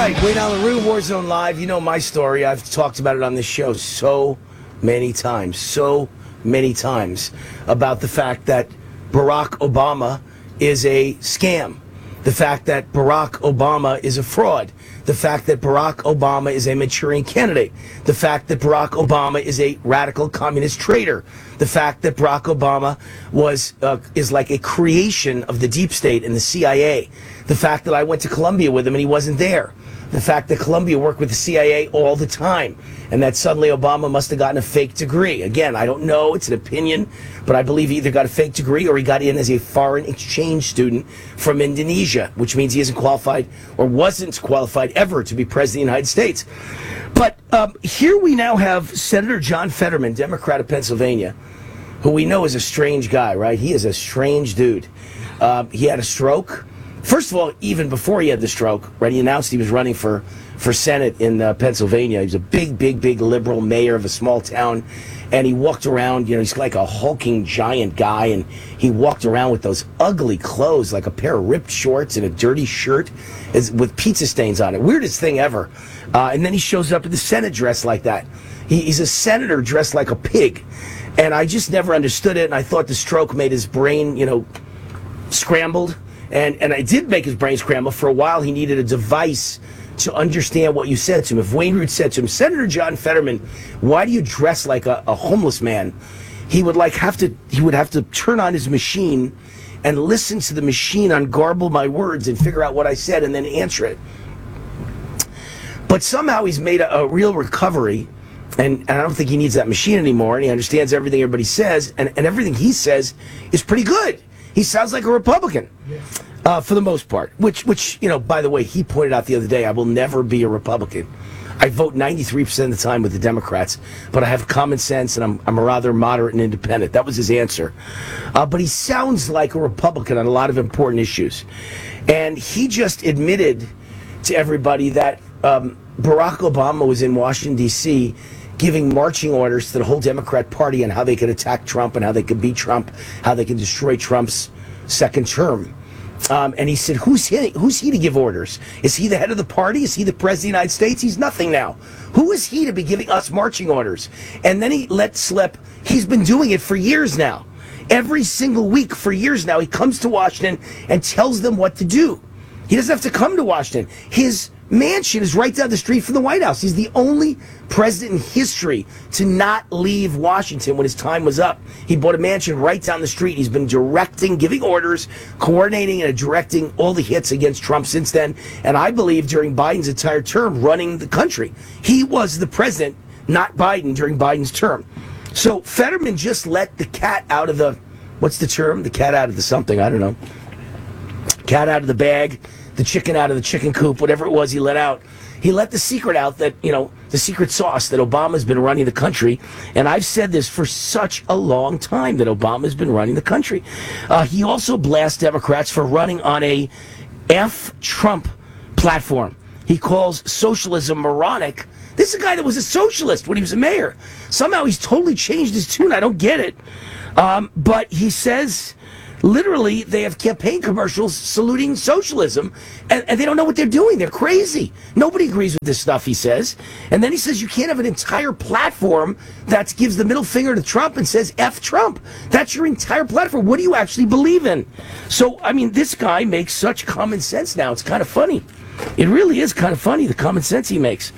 right, Wayne Allen Root, Warzone Live. You know my story. I've talked about it on this show so many times about the fact that Barack Obama is a scam, the fact that Barack Obama is a fraud, the fact that Barack Obama is a Manchurian candidate, the fact that Barack Obama is a radical communist traitor, the fact that Barack Obama is like a creation of the deep state and the CIA, the fact that I went to Columbia with him and he wasn't there, the fact that Columbia worked with the CIA all the time, and that suddenly Obama must have gotten a fake degree. Again, I don't know, it's an opinion, but I believe he either got a fake degree or he got in as a foreign exchange student from Indonesia, which means he isn't qualified or wasn't qualified ever to be president of the United States. But here we now have Senator John Fetterman, Democrat of Pennsylvania, who we know is a strange guy, right? He is a strange dude. He had a stroke. First of all, even before he had the stroke, right, he announced he was running for Senate in Pennsylvania. He was a big liberal mayor of a small town, and he walked around, he's like a hulking giant guy, and he walked around with those ugly clothes, like a pair of ripped shorts and a dirty shirt with pizza stains on it. Weirdest thing ever. And then he shows up in the Senate dressed like that. He's a senator dressed like a pig, and I just never understood it, and I thought the stroke made his brain, scrambled. And I did make his brain scramble. For a while, he needed a device to understand what you said to him. If Wayne Root said to him, Senator John Fetterman, why do you dress like a homeless man? He would have to turn on his machine and listen to the machine ungarble my words and figure out what I said and then answer it. But somehow he's made a real recovery, and I don't think he needs that machine anymore, and he understands everything everybody says, and everything he says is pretty good. He sounds like a Republican, for the most part, which, by the way, he pointed out the other day, I will never be a Republican. I vote 93% of the time with the Democrats, but I have common sense, and I'm a rather moderate and independent. That was his answer. But he sounds like a Republican on a lot of important issues. And he just admitted to everybody that Barack Obama was in Washington, D.C., giving marching orders to the whole Democrat Party on how they could attack Trump and how they could beat Trump, how they could destroy Trump's second term. And he said, who's he to give orders? Is he the head of the party? Is he the president of the United States? He's nothing now. Who is he to be giving us marching orders? And then he let slip, he's been doing it for years now. Every single week for years now, he comes to Washington and tells them what to do. He doesn't have to come to Washington. His mansion is right down the street from the White House. He's the only president in history to not leave Washington when his time was up. He bought a mansion right down the street. He's been directing, giving orders, coordinating, and directing all the hits against Trump since then. And I believe during Biden's entire term, running the country. He was the president, not Biden, during Biden's term. So Fetterman just let the cat out of the, what's the term? The cat out of the something, I don't know. Cat out of the bag. The chicken out of the chicken coop, whatever it was he let out. He let the secret out that, the secret sauce that Obama's been running the country. And I've said this for such a long time, that Obama's been running the country. He also blasts Democrats for running on a F Trump platform. He calls socialism moronic. This is a guy that was a socialist when he was a mayor. Somehow he's totally changed his tune. I don't get it. But he says, literally, they have campaign commercials saluting socialism, and they don't know what they're doing. They're crazy. Nobody agrees with this stuff, he says. And then he says you can't have an entire platform that gives the middle finger to Trump and says F Trump. That's your entire platform. What do you actually believe in? So, this guy makes such common sense now. It's kind of funny. It really is kind of funny, the common sense he makes.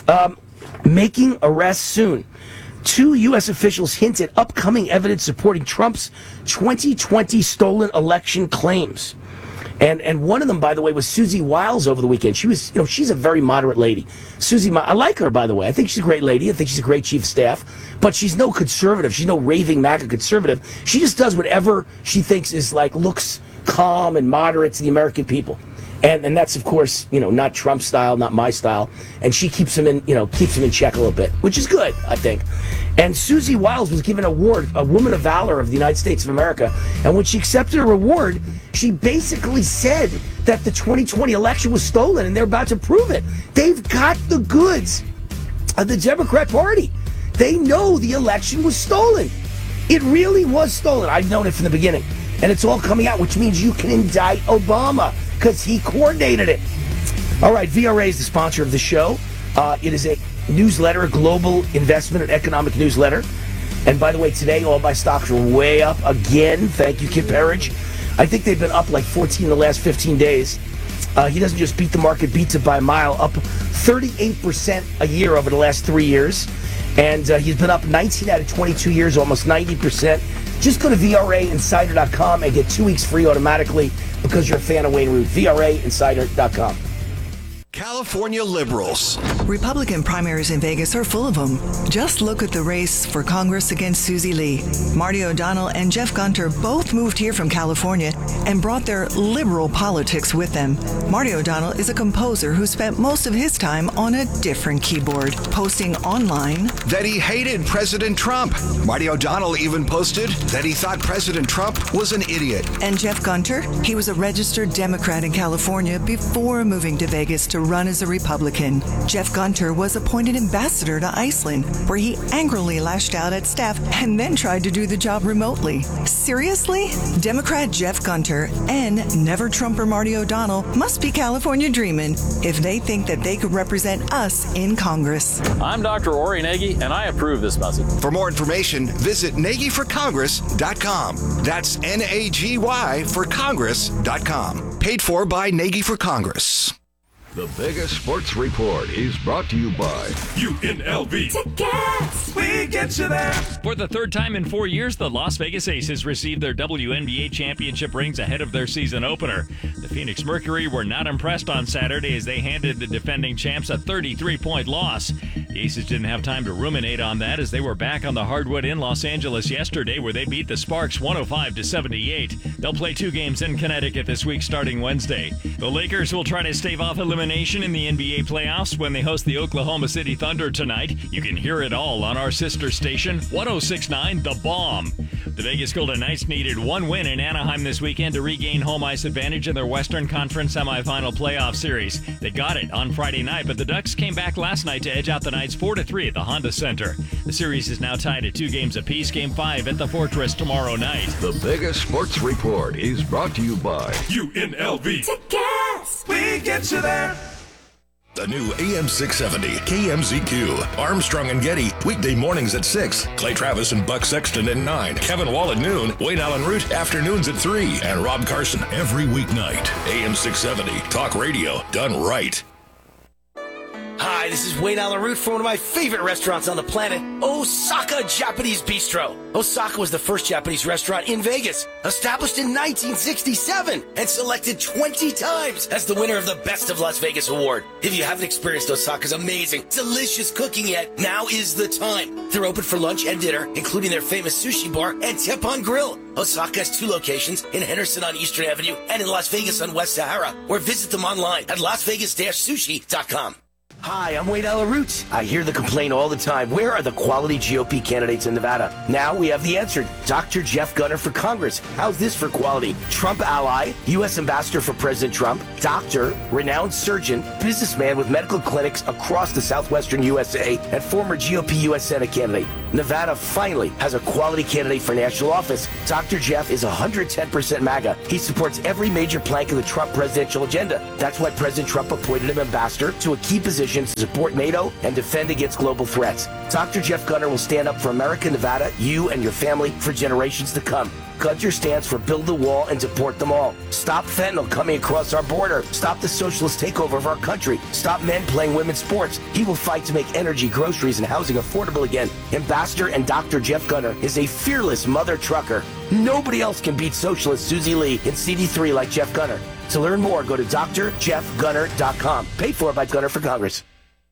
Making arrests soon. 2 U.S. officials hint at upcoming evidence supporting Trump's 2020 stolen election claims. And one of them, by the way, was Susie Wiles over the weekend. She was, she's a very moderate lady. Susie, I like her, by the way. I think she's a great lady. I think she's a great chief of staff. But she's no conservative. She's no raving MAGA conservative. She just does whatever she thinks is looks calm and moderate to the American people. And that's, of course, not Trump style, not my style. And she keeps him in check a little bit, which is good, I think. And Susie Wiles was given an award, a Woman of Valor of the United States of America. And when she accepted her award, she basically said that the 2020 election was stolen, and they're about to prove it. They've got the goods of the Democrat Party. They know the election was stolen. It really was stolen. I've known it from the beginning. And it's all coming out, which means you can indict Obama, because he coordinated it. All right, VRA is the sponsor of the show. It is a newsletter, a global investment and economic newsletter. And by the way, today all my stocks are way up again. Thank you, Kip Perridge. I think they've been up like 14 in the last 15 days. He doesn't just beat the market, beats it by a mile, up 38% a year over the last 3 years. And he's been up 19 out of 22 years, almost 90%. Just go to VRAinsider.com and get 2 weeks free automatically because you're a fan of Wayne Root. VRAinsider.com. California liberals. Republican primaries in Vegas are full of them. Just look at the race for Congress against Susie Lee. Marty O'Donnell and Jeff Gunter both moved here from California and brought their liberal politics with them. Marty O'Donnell is a composer who spent most of his time on a different keyboard, posting online that he hated President Trump. Marty O'Donnell even posted that he thought President Trump was an idiot. And Jeff Gunter, he was a registered Democrat in California before moving to Vegas to run as a Republican. Jeff Gunter was appointed ambassador to Iceland, where he angrily lashed out at staff and then tried to do the job remotely. Seriously? Democrat Jeff Gunter and never-Trumper Marty O'Donnell must be California dreaming if they think that they could represent us in Congress. I'm Dr. Ori Nagy, and I approve this message. For more information, visit NagyForCongress.com. That's N-A-G-Y for Congress.com. Paid for by Nagy for Congress. The Vegas Sports Report is brought to you by UNLV. Tickets! We get you there. For the third time in 4 years, the Las Vegas Aces received their WNBA championship rings ahead of their season opener. The Phoenix Mercury were not impressed on Saturday as they handed the defending champs a 33-point loss. The Aces didn't have time to ruminate on that as they were back on the hardwood in Los Angeles yesterday where they beat the Sparks 105-78. They'll play 2 games in Connecticut this week starting Wednesday. The Lakers will try to stave off elimination in the NBA playoffs when they host the Oklahoma City Thunder tonight. You can hear it all on our sister station, 106.9 The Bomb. The Vegas Golden Knights needed 1 win in Anaheim this weekend to regain home ice advantage in their Western Conference semifinal playoff series. They got it on Friday night, but the Ducks came back last night to edge out the Knights 4-3 at the Honda Center. The series is now tied at 2 games apiece. Game 5 at the Fortress tomorrow night. The Vegas Sports Report is brought to you by UNLV. Tickets! We get you there. The new AM 670 KMZQ. Armstrong and Getty, weekday mornings at 6. Clay Travis and Buck Sexton at 9. Kevin Wall at noon. Wayne Allen Root, afternoons at 3. And Rob Carson every weeknight. AM 670, talk radio done right. Hi, this is Wayne Allen Root from one of my favorite restaurants on the planet, Osaka Japanese Bistro. Osaka was the first Japanese restaurant in Vegas, established in 1967 and selected 20 times as the winner of the Best of Las Vegas award. If you haven't experienced Osaka's amazing, delicious cooking yet, now is the time. They're open for lunch and dinner, including their famous sushi bar and Teppan Grill. Osaka has 2 locations in Henderson on Eastern Avenue and in Las Vegas on West Sahara, or visit them online at lasvegas-sushi.com. Hi, I'm Wayne Allen Root. I hear the complaint all the time. Where are the quality GOP candidates in Nevada? Now we have the answer. Dr. Jeff Gunter for Congress. How's this for quality? Trump ally, U.S. ambassador for President Trump, doctor, renowned surgeon, businessman with medical clinics across the southwestern USA, and former GOP U.S. Senate candidate. Nevada finally has a quality candidate for national office. Dr. Jeff is 110% MAGA. He supports every major plank of the Trump presidential agenda. That's why President Trump appointed him ambassador to a key position to support NATO and defend against global threats. Dr. Jeff Gunter will stand up for America, Nevada, you and your family for generations to come. Gunter stands for build the wall and deport them all. Stop fentanyl coming across our border. Stop the socialist takeover of our country. Stop men playing women's sports. He will fight to make energy, groceries, and housing affordable again. Ambassador and Dr. Jeff Gunter is a fearless mother trucker. Nobody else can beat socialist Susie Lee in CD3 like Jeff Gunter. To learn more, go to drjeffgunter.com. Paid for by Gunter for Congress.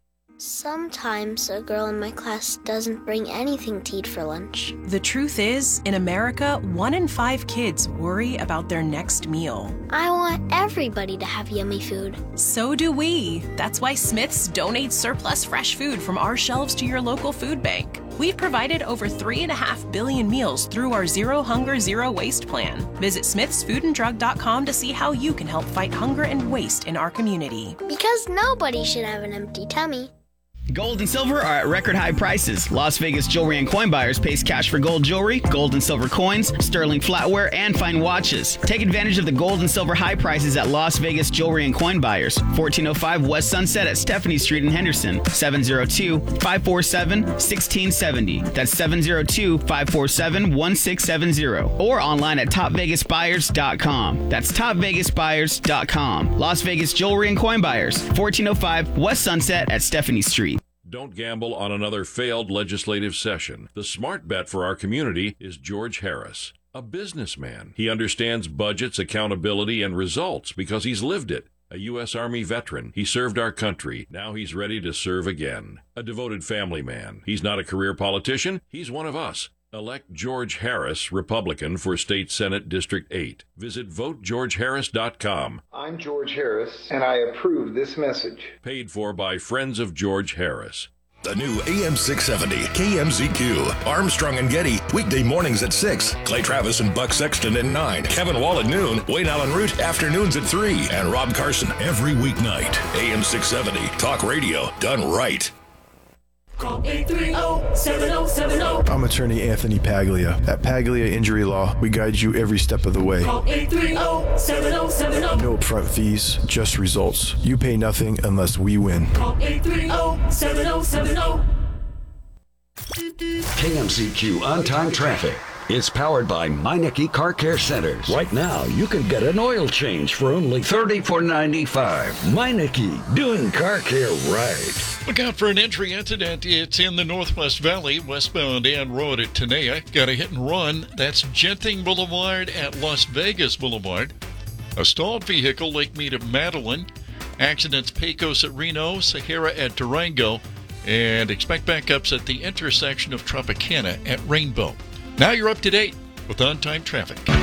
Sometimes a girl in my class doesn't bring anything to eat for lunch. The truth is, in America, 1 in 5 kids worry about their next meal. I want everybody to have yummy food. So do we. That's why Smith's donates surplus fresh food from our shelves to your local food bank. We've provided over 3.5 billion meals through our Zero Hunger, Zero Waste plan. Visit smithsfoodanddrug.com to see how you can help fight hunger and waste in our community. Because nobody should have an empty tummy. Gold and silver are at record high prices. Las Vegas Jewelry and Coin Buyers pays cash for gold jewelry, gold and silver coins, sterling flatware, and fine watches. Take advantage of the gold and silver high prices at Las Vegas Jewelry and Coin Buyers, 1405 West Sunset at Stephanie Street in Henderson, 702-547-1670. That's 702-547-1670. Or online at topvegasbuyers.com. That's topvegasbuyers.com. Las Vegas Jewelry and Coin Buyers, 1405 West Sunset at Stephanie Street. Don't gamble on another failed legislative session. The smart bet for our community is George Harris, a businessman. He understands budgets, accountability, and results because he's lived it. A U.S. Army veteran, he served our country. Now he's ready to serve again. A devoted family man. He's not a career politician. He's one of us. Elect George Harris, Republican, for State Senate District 8. Visit votegeorgeharris.com. I'm George Harris, and I approve this message. Paid for by Friends of George Harris. The new AM 670 KMZQ. Armstrong and Getty, weekday mornings at 6. Clay Travis and Buck Sexton at 9. Kevin Wall at noon. Wayne Allen Root, afternoons at 3. And Rob Carson every weeknight. AM 670. Talk radio done right. Call 830-7070. I'm attorney Anthony Paglia. At Paglia Injury Law, we guide you every step of the way. Call 830-7070. No upfront fees, just results. You pay nothing unless we win. Call 830-7070. KMZQ on-time traffic. It's powered by Meineke Car Care Centers. Right now, you can get an oil change for only $34.95. Meineke, doing car care right. Look out for an entry incident. It's in the Northwest Valley, westbound Ann Road at Tenaya. Got a hit and run. That's Genting Boulevard at Las Vegas Boulevard. A stalled vehicle, Lake Mead of Madeline. Accidents, Pecos at Reno, Sahara at Durango. And expect backups at the intersection of Tropicana at Rainbow. Now you're up to date with on-time traffic.